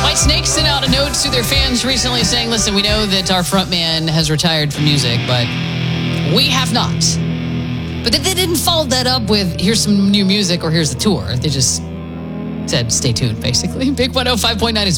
Whitesnake sent out a note to their fans recently saying, listen, we know that our frontman has retired from music, but we have not. But they didn't follow that up with, here's some new music or here's the tour. They just said, stay tuned, basically. Big 105.9 is